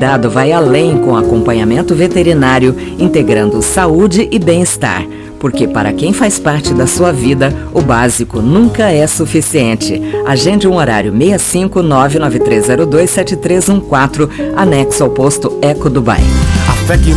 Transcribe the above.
cuidado vai além com acompanhamento veterinário, integrando saúde e bem-estar. Porque para quem faz parte da sua vida, o básico nunca é suficiente. Agende um horário 65 993027314, anexo ao posto Eco Dubai.